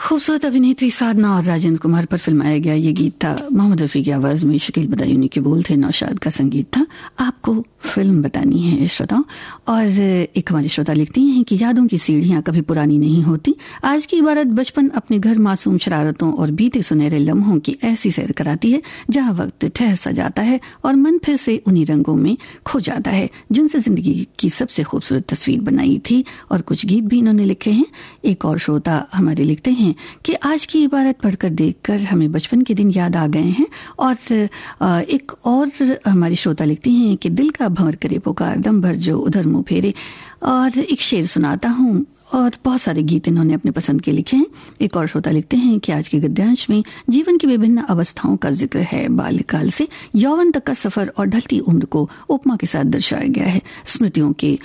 खूबसूरत अभिनेत्री साधना और राजेंद्र कुमार पर फिल्माया गया ये गीत था। मोहम्मद रफी की आवाज में शकील बदायूनी के बोल थे, नौशाद का संगीत था। आपको फिल्म बतानी है श्रोताओं। और एक हमारे श्रोता लिखती हैं कि यादों की सीढ़ियां कभी पुरानी नहीं होती। आज की इबारत बचपन अपने घर मासूम शरारतों और बीते सुनहरे लम्हों की ऐसी सैर कराती है जहां वक्त ठहर सा जाता है और मन फिर से उन्हीं रंगों में खो जाता है जिनसे जिंदगी की सबसे खूबसूरत तस्वीर बनाई थी। और कुछ गीत भी इन्होंने लिखे हैं। एक और श्रोता हमारे लिखते हैं कि आज की इबारत पढ़कर देखकर हमें बचपन के दिन याद आ गए हैं। और एक और हमारी श्रोता लिखती हैं कि दिल का भंवर करे पुकार, दम भर जो उधर मुंह फेरे। और एक शेर सुनाता हूँ। और बहुत सारे गीत इन्होंने अपने पसंद के लिखे हैं। एक और श्रोता लिखते हैं कि आज के गद्यांश में जीवन की विभिन्न अवस्थाओं का जिक्र है। बाल्यकाल से यौवन तक का सफर और ढलती उम्र को उपमा के साथ दर्शाया गया है। स्मृतियों के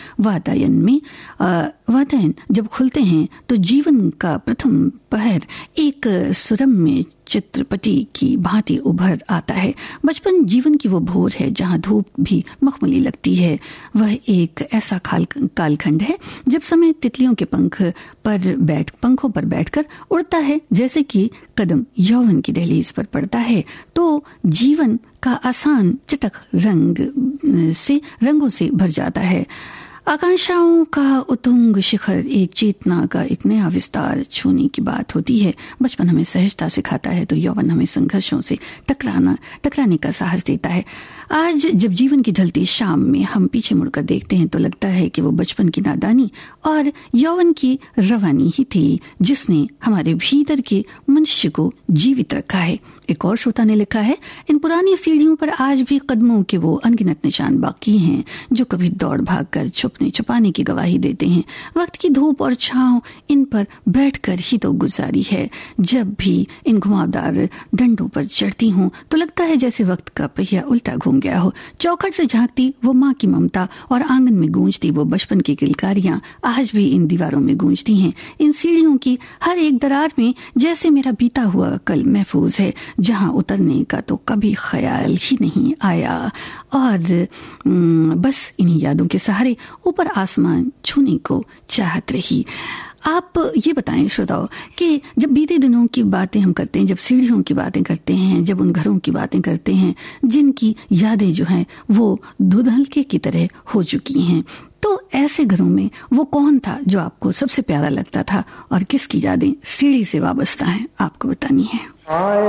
वातायन जब खुलते हैं तो जीवन का प्रथम पहर एक सुरम्य चित्रपटी की भांति उभर आता है। बचपन जीवन की वो भोर है जहां धूप भी मखमली लगती है। वह एक ऐसा कालखंड है जब समय तितलियों के पंखों पर बैठकर उड़ता है, जैसे कि कदम यौवन की दहलीज पर पड़ता है तो जीवन का आसान चटक रंगों से भर जाता है। आकांक्षाओं का उतुंग शिखर, एक चेतना का एक नया विस्तार छूने की बात होती है। बचपन हमें सहजता सिखाता है तो यौवन हमें संघर्षों से टकराने का साहस देता है। आज जब जीवन की ढलती शाम में हम पीछे मुड़कर देखते हैं तो लगता है कि वो बचपन की नादानी और यौवन की रवानी ही थी जिसने हमारे भीतर के मनुष्य को जीवित रखा है। एक और श्रोता ने लिखा है, इन पुरानी सीढ़ियों पर आज भी कदमों के वो अनगिनत निशान बाकी हैं जो कभी दौड़ भाग कर छुपाने की गवाही देते हैं। वक्त की धूप और छांव इन पर बैठकर ही तो गुजारी है। जब भी इन घुमावदार डंडों पर चढ़ती हूँ तो लगता है जैसे वक्त का पहिया उल्टा घूम गया हो। चौखट से झांकती वो माँ की ममता और आंगन में गूंजती वो बचपन की किलकारियां आज भी इन दीवारों में गूंजती हैं। इन सीढ़ियों की हर एक दरार में जैसे मेरा बीता हुआ कल महफूज है जहां उतरने का तो कभी ख्याल ही नहीं आया। और बस इन्हीं यादों के सहारे ऊपर आसमान छूने को चाहत रही। आप ये बताएं श्रोताओं कि जब बीते दिनों की बातें हम करते हैं, जब सीढ़ियों की बातें करते हैं, जब उन घरों की बातें करते हैं जिनकी यादें जो हैं वो धुंधलके की तरह हो चुकी हैं, तो ऐसे घरों में वो कौन था जो आपको सबसे प्यारा लगता था और किसकी यादें सीढ़ी से वाबस्ता हैं, आपको बतानी है।